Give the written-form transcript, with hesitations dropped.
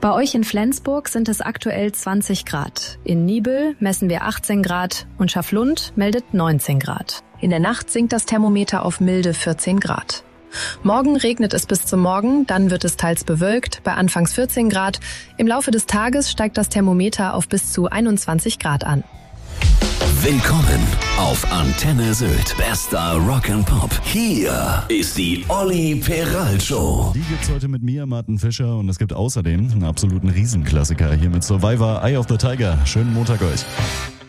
Bei euch in Flensburg sind es aktuell 20 Grad. In Niebel messen wir 18 Grad und Schaflund meldet 19 Grad. In der Nacht sinkt das Thermometer auf milde 14 Grad. Morgen regnet es bis zum Morgen, dann wird es teils bewölkt, bei anfangs 14 Grad. Im Laufe des Tages steigt das Thermometer auf bis zu 21 Grad an. Willkommen auf Antenne Sylt. Bester Rock'n'Pop. Hier ist die Olli Peral Show. Die gibt's heute mit mir, Martin Fischer, und es gibt außerdem einen absoluten Riesenklassiker hier mit Survivor, Eye of the Tiger. Schönen Montag euch.